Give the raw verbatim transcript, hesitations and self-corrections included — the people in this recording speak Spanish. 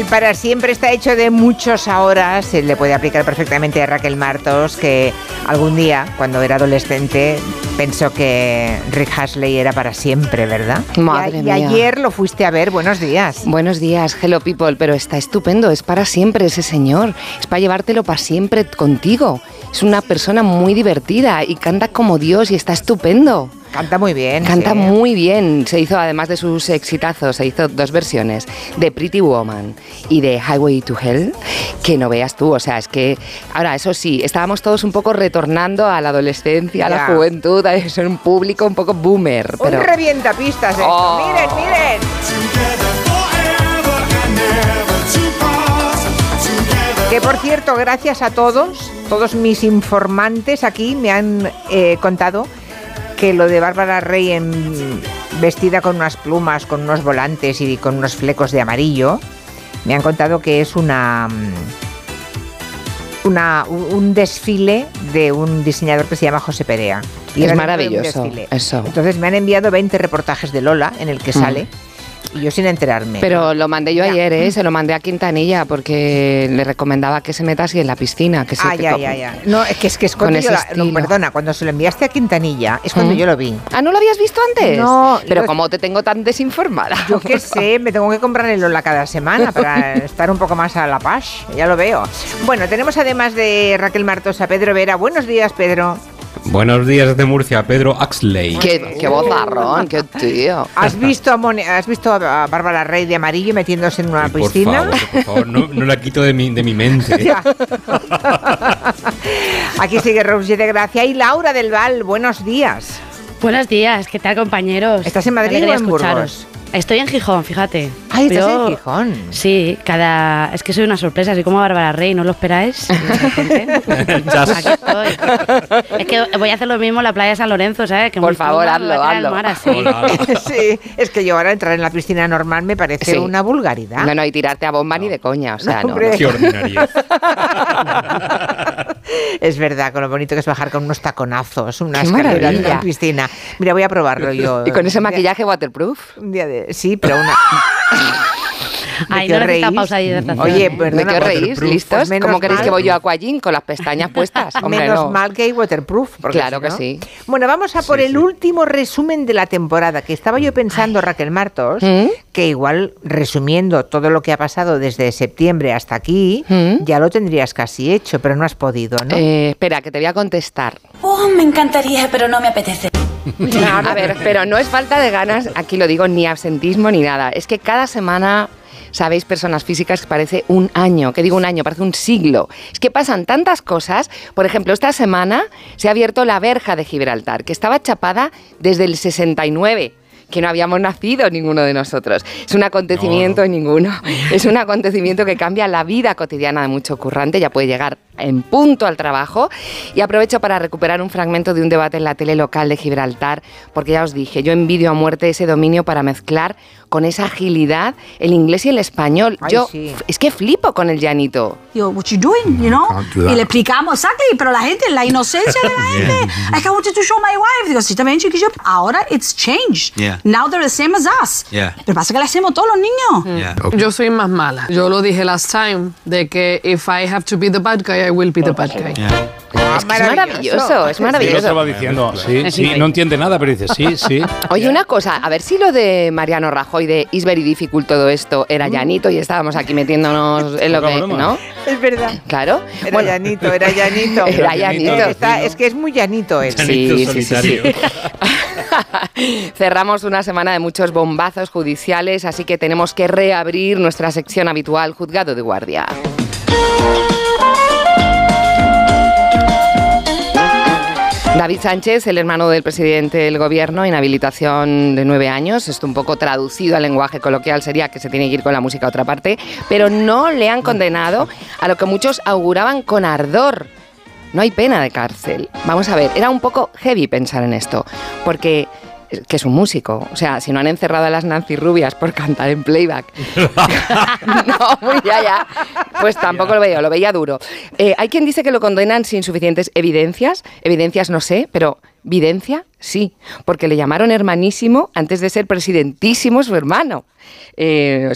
El para siempre está hecho de muchos ahora. Se le puede aplicar perfectamente a Raquel Martos, que algún día, cuando era adolescente, pensó que Rick Astley era para siempre, ¿verdad? Madre y, mía. Y ayer lo fuiste a ver. Buenos días. Buenos días, hello people, pero está estupendo, es para siempre ese señor, es para llevártelo para siempre contigo. Es una persona muy divertida y canta como Dios y está estupendo. Canta muy bien. Canta sí. muy bien. Se hizo, además de sus exitazos, se hizo dos versiones de Pretty Woman y de Highway to Hell, que no veas tú. O sea, es que, ahora, eso sí, estábamos todos un poco retornando a la adolescencia, a Ya. la juventud, a ser un público un poco boomer. Pero... Un revientapistas esto. Oh. Miren, miren. Que por cierto, gracias a todos, todos mis informantes aquí me han eh, contado que lo de Bárbara Rey en, vestida con unas plumas, con unos volantes y con unos flecos de amarillo, me han contado que es una, una un desfile de un diseñador que se llama José Perea. Y es maravilloso eso. Entonces me han enviado veinte reportajes de Lola en el que mm. sale. Y yo sin enterarme. Pero lo mandé yo ya. ayer, ¿eh? Se lo mandé a Quintanilla porque le recomendaba que se meta así en la piscina. Que se ah, ya, ya, ya. No, es que es que es cuando yo la, no, perdona, cuando se lo enviaste a Quintanilla es cuando ¿Mm? yo lo vi. ¿Ah, no lo habías visto antes? No. Pero yo, como te tengo tan desinformada. Yo qué sé, me tengo que comprar el Lola cada semana para estar un poco más a la paz. Ya lo veo. Bueno, tenemos además de Raquel Martos a Pedro Vera. Buenos días, Pedro. Buenos días desde Murcia, Pedro Axley. Qué, qué vozarrón, qué tío. ¿Has visto a, Moni, ¿Has visto a Bárbara Rey de amarillo metiéndose en una sí, piscina? Por favor, por favor, no, no la quito de mi, de mi mente. Aquí sigue Roger de Gracia y Laura del Val. Buenos días. Buenos días, ¿qué tal, compañeros? ¿Estás en Madrid o en Burgos? Estoy en Gijón, fíjate. Ay, ¿estás Yo, en Gijón? Sí, cada... es que soy una sorpresa, soy como Bárbara Rey, ¿no lo esperáis? Aquí estoy. Es que voy a hacer lo mismo en la playa de San Lorenzo, ¿sabes? Que Por favor, hazlo, hazlo. Mar, así. Sí, es que yo ahora entrar en la piscina normal me parece sí. una vulgaridad. No, no, y tirarte a bomba no. ni de coña, o sea, no. no, no. Qué ordinaria. Es verdad, con lo bonito que es bajar con unos taconazos, una escalera en la piscina. Mira, voy a probarlo yo. Y con ese maquillaje waterproof. Un día de... Sí, pero una... Ay, no necesita pausa de hidratación. Oye, perdona, ¿de qué reís? ¿Listos? Pues ¿Cómo queréis mal? que voy yo a Aquagym con las pestañas puestas? Hombre, menos no. mal que hay waterproof. Claro si que no... sí. Bueno, vamos a por sí, el sí. último resumen de la temporada, que estaba yo pensando, Ay. Raquel Martos, ¿Mm? que igual resumiendo todo lo que ha pasado desde septiembre hasta aquí, ¿Mm? ya lo tendrías casi hecho, pero no has podido, ¿no? Eh, espera, que te voy a contestar. Oh, me encantaría, pero no me apetece. A ver, pero no es falta de ganas, aquí lo digo, ni absentismo ni nada. Es que cada semana, sabéis, personas físicas, que parece un año, que digo un año, parece un siglo. Es que pasan tantas cosas. Por ejemplo, esta semana se ha abierto la verja de Gibraltar, que estaba chapada desde el sesenta y nueve. Que no habíamos nacido ninguno de nosotros. Es un acontecimiento no, no. ninguno. Es un acontecimiento que cambia la vida cotidiana de mucho currante. Ya puede llegar en punto al trabajo. Y aprovecho para recuperar un fragmento de un debate en la tele local de Gibraltar, porque ya os dije, yo envidio a muerte ese dominio para mezclar con esa agilidad el inglés y el español. Ay, yo sí. es que flipo con el llanito. Yo, what you doing, you know? Do y le explicamos, exactly, pero la gente, la inocencia de la gente. Yeah. I wanted to show my wife. Digo, sí, también, chiquillo. Ahora it's changed. Yeah. Now they're the same as us. Yeah. Pero pasa que le hacemos todos los niños. Yeah. Okay. Yo soy más mala. Yo lo dije last time, de que if I have to be the bad guy, I will be the bad guy. Yeah. Ah, es, que es maravilloso, es maravilloso. Sí, lo estaba diciendo, sí, sí, no entiende nada, pero dice sí, sí. Oye, una cosa, a ver si lo de Mariano Rajoy de Is very difficult todo esto era llanito y estábamos aquí metiéndonos en lo que, ¿no? Es verdad. Claro. Era bueno, llanito, era llanito. Era llanito. Está, es que es muy llanito él. Sí, sí, sí, sí. Cerramos una semana de muchos bombazos judiciales, así que tenemos que reabrir nuestra sección habitual, Juzgado de Guardia. David Sánchez, el hermano del presidente del gobierno, inhabilitación de nueve años. Esto un poco traducido al lenguaje coloquial sería que se tiene que ir con la música a otra parte, pero no le han condenado a lo que muchos auguraban con ardor. No hay pena de cárcel. Vamos a ver, era un poco heavy pensar en esto, porque que es un músico. O sea, si no han encerrado a las Nancy Rubias por cantar en playback. No, muy ya, ya. Pues tampoco ya. lo veía, lo veía duro. Eh, hay quien dice que lo condenan sin suficientes evidencias. Evidencias no sé, pero ¿videncia? Sí, porque le llamaron hermanísimo antes de ser presidentísimo su hermano. Eh,